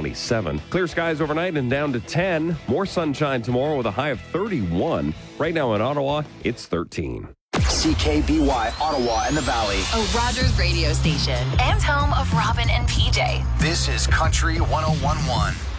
27. Clear skies overnight and down to 10. More sunshine tomorrow with a high of 31. Right now in Ottawa, it's 13. CKBY, Ottawa and the Valley. A Rogers radio station and home of Robin and PJ. This is Country 101.1.